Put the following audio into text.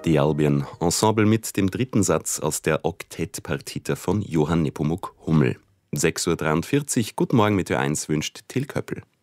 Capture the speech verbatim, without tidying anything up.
Die Albion Ensemble mit dem dritten Satz aus der Oktettpartita von Johann Nepomuk Hummel. sechs Uhr dreiundvierzig, guten Morgen mit Ö eins wünscht Till Köppel.